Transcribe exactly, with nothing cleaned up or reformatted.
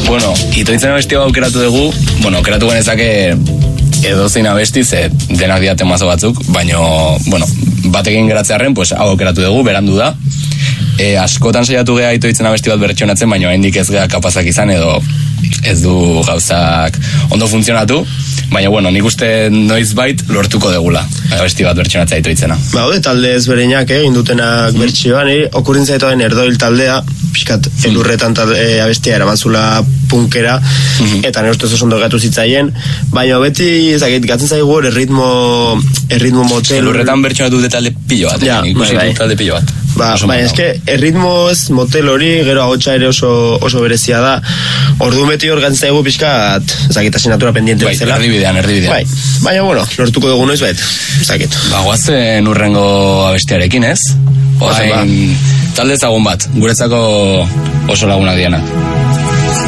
Bueno, itoitzen abesti hau aukeratu dugu, bueno, aukeratu genezake edozein abesti, ze denak dira temazo batzuk, baino, bueno, batekin geratzearen, pues, hau aukeratu dugu, berandu da. E, askotan saiatu geha itoitzen abesti bat bertsionatzen, baino hendik ez geha kapazak izan, edo ez du gauzak ondo funtzionatu, baina, bueno, nik uste noiz bait lortuko degula abesti bat bertsionatzea itoitzena. Ba, hode, talde ezbereinak egin dutenak mm. bertsioan, eh? Okurrintza etoen Erdoil taldea, pixkat mm. elurretan talde, e, abestia eramantzula punkera, mm-hmm. eta nire ustez oso ondo gatu zitzaien, baina beti, ezagit, gatzen zaigu erritmo, erritmo motel... Elurretan bertsionatu dute talde pilo bat, ja, ikusi bai, bai. talde pilo bat. Ba, baina eske, erritmo ez motel hori, gero agotxa ere oso, oso berezia da, ordu beti hor gatzen zaigu pixkat, ezagit, asinatura pendiente bai, bezala. erdibidean, erdibidean. Bai, baina, bueno, lortuko dugu noiz bait, ezagit. Ba, guazen urrengo abestiarekin, ez? Orain, talde ezagun bat, guretzako oso lagunak dianak.